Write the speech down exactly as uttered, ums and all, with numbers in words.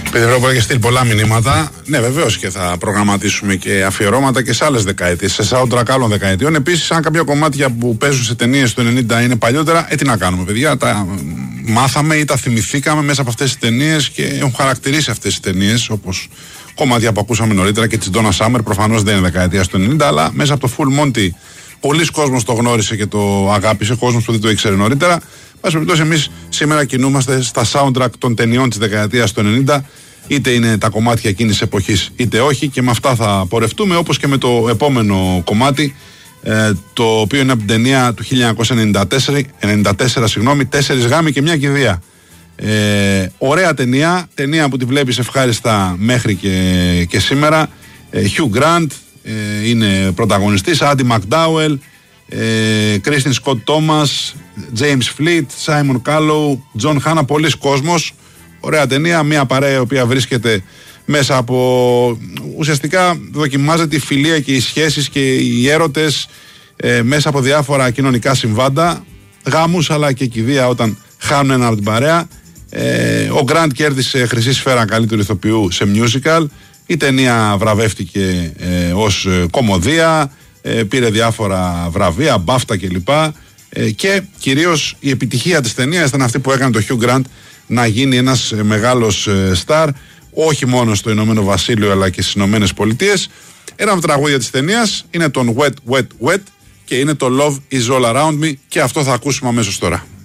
Pedro, που έχει στείλει πολλά μηνύματα. Ναι, βεβαίως και θα προγραμματίσουμε και αφιερώματα και σε άλλες δεκαετίες, σε soundtrack άλλων δεκαετιών. Επίσης, αν κάποια κομμάτια που παίζουν σε ταινίες του ενενήντα είναι παλιότερα, ε, τι να κάνουμε, παιδιά. Τα μάθαμε ή τα θυμηθήκαμε μέσα από αυτές τις ταινίες και έχουν χαρακτηρίσει αυτές τις ταινίες, όπως κομμάτια που ακούσαμε νωρίτερα και της Donna Summer. Προφανώς δεν είναι δεκαετία του ενενήντα, αλλά μέσα από το Full Monty πολλοί κόσμος το γνώρισε και το αγάπησε, κόσμος που δεν το ήξερε νωρίτερα. Πάση περιπτώσει, εμείς σήμερα κινούμαστε στα soundtrack των ταινιών της δεκαετίας του ενενήντα, είτε είναι τα κομμάτια εκείνης της εποχής είτε όχι, και με αυτά θα πορευτούμε, όπως και με το επόμενο κομμάτι, ε, το οποίο είναι από την ταινία του χίλια εννιακόσια ενενήντα τέσσερα, ενενήντα τέσσερα συγγνώμη, Τέσσερις γάμοι και μια κηδεία. Ε, ωραία ταινία, ταινία που τη βλέπεις ευχάριστα μέχρι και, και σήμερα. ε, Hugh Grant ε, είναι πρωταγωνιστής, Andy McDowell, Κρίστιν Σκοτ Τόμας, James Fleet, Simon Callow, John Hannah, πολλοί κόσμος. Ωραία ταινία, μια παρέα η οποία βρίσκεται μέσα από, ουσιαστικά δοκιμάζεται η φιλία και οι σχέσεις και οι έρωτες ε, μέσα από διάφορα κοινωνικά συμβάντα, γάμους αλλά και κηδεία όταν χάνουν ένα από την παρέα. ε, Ο Grant κέρδισε χρυσή σφαίρα καλύτερου ηθοποιού σε musical. Η ταινία βραβεύτηκε ε, ως κομμωδία, ε, πήρε διάφορα βραβεία, μπάφτα κλπ. Ε, και κυρίως η επιτυχία της ταινίας ήταν αυτή που έκανε το Hugh Grant να γίνει ένας μεγάλος ε, στάρ, όχι μόνο στο Ηνωμένο Βασίλειο αλλά και στις Ηνωμένες Πολιτείες. Ένα από τα τραγούδια της ταινίας είναι τον Wet Wet Wet και είναι το Love Is All Around Me, και αυτό θα ακούσουμε αμέσως τώρα.